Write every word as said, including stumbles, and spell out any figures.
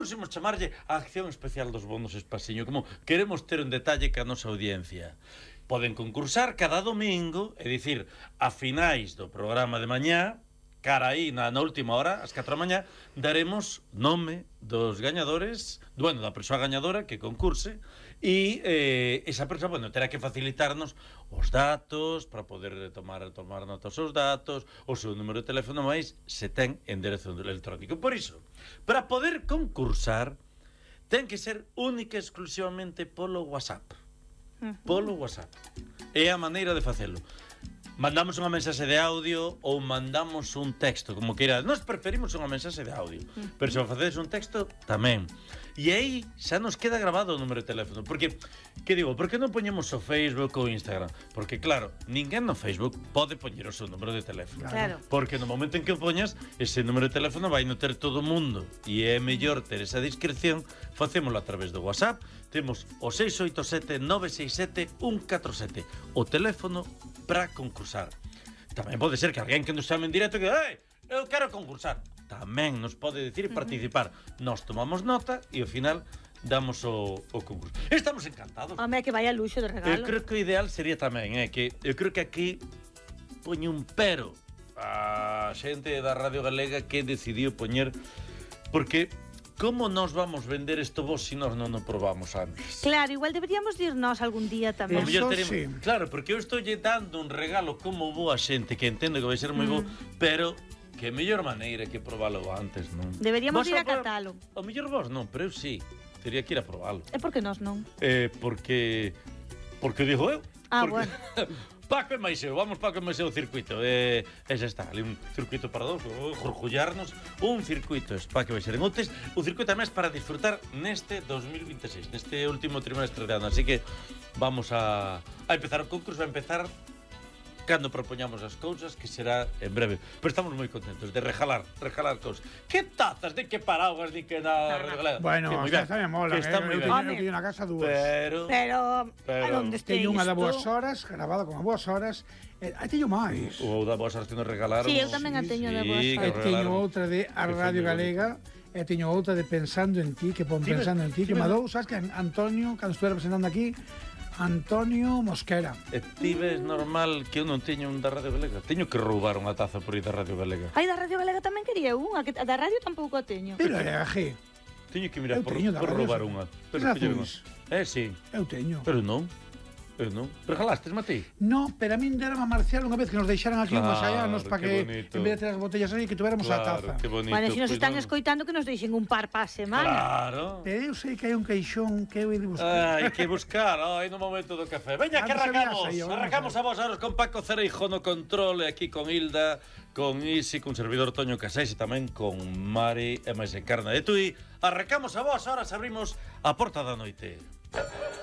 Imos chamarlle a acción especial dos bonos Espasiño, como queremos ter un detalle ca nosa audiencia. Poden concursar cada domingo, é dicir, a finais do programa de mañá, cara aí na, na última hora, ás catro da mañá, daremos nome dos gañadores, bueno, da persoa gañadora que concurse, e eh, esa persoa, bueno, terá que facilitarnos os datos para poder tomar tomar nota dos seus datos, o seu número de teléfono, máis se ten enderezo electrónico. Por iso, para poder concursar, ten que ser única e exclusivamente polo WhatsApp. Polo WhatsApp. É a maneira de facelo. Mandamos unha mensaxe de audio ou mandamos un texto, como queira. Nós preferimos unha mensaxe de audio, pero se facedes un texto, tamén. E aí xa nos queda grabado o número de teléfono. Porque, que digo, por que non poñemos o Facebook ou Instagram? Porque, claro, ninguén no Facebook pode poñer o seu número de teléfono. Claro. Porque no momento en que o poñas, ese número de teléfono vai no ter todo o mundo. E é mellor ter esa discreción, facémolo a través do WhatsApp. Temos o seis oito sete nove seis sete un catro sete, o teléfono para concursar. Tamén pode ser que alguén que nos chame en directo que "Ei, eu quero concursar", tamén nos pode decir e participar. Nos tomamos nota e ao final damos o, o concurso. Estamos encantados. Home, que vaya luxo de regalo. Eu creo que o ideal sería tamén, é que eu creo que aquí poñe un pero a xente da Radio Galega que decidiu poñer, porque como nos vamos vender isto vos se nós non o probamos antes? Claro, igual deberíamos dirnos algún día tamén. O mellor Eso teremos, sí. claro, porque eu estou lle dando un regalo como boa xente que entendo que vai ser moi bo, pero que mellor maneira que probalo antes, non? Deberíamos Vos ir a probar- catalo. O mellor vos non, pero eu sí. Tería que ir a probalo. E por que nós non? Eh, porque porque digo eu. Ah, porque... bueno. Paco e Maiseu, vamos Paco e Maiseu o circuito. Eh, ese está, ali un circuito para dos, jorjullarnos, un circuito es Paco e Maiseu en Outes, un circuito además para disfrutar neste dos mil veintiséis, neste último trimestre de ano, así que vamos a, a empezar o concurso, a empezar cando propoñamos as cousas, que será en breve. Pero estamos moi contentos de rejalar, rejalar cousas. Que tazas, de que paraguas, de que na regalada. Bueno, que moi as ben, tazas me molan, que está eh? moi Eu ben. teño, Home. eu teño na casa dúas. Pero, Pero, Pero- a donde este Teño unha da isto? Boas Horas, gravada con a Boas Horas, e aí teño máis. o da Boas Horas que nos regalaron. Sí, eu tamén a teño da Boas sí, Horas. E que teño regalaron. outra de A Que foi Radio moi Galega, e teño outra de Pensando en ti, que pon Ti ves- Pensando en ti, ti que me ves- dou, sabes que Antonio, cando estuve representando aquí, Antonio Mosquera. E ti ves normal que eu non teño un da Radio Galega? Teño que roubar unha taza por ir da Radio Galega. Ai, da Radio Galega tamén quería unha, que a da radio tampouco a teño. Pero é a G, Teño que mirar Eu por, teño da por radio, roubar sí. unha. As Pero pillei unha. azuis. Eh, sí. eu teño. Pero non. Eu non. Regalastes, Matei? No, pero a min deran a Marcial unha vez que nos deixaran aquí Claro, unhos allanos para que que, bonito. en vez de ter as botellas aí, que tuviéramos a taza. que bonito. Bueno, se nos pois están non. escoitando que nos deixen un par pa semana. Claro. Pero eu sei que hai un queixón que eu he de buscar. Hai que buscar, ai, no momento do café. Veña, que Antes había arrancamos. seis, vamos Arrancamos a vos ahora con Paco Cereijo no control, e aquí con Hilda, con Isi, con servidor Toño Casais e tamén con Mari e máis Encarna de Tui. Arrancamos a vos, ahora abrimos a porta da noite.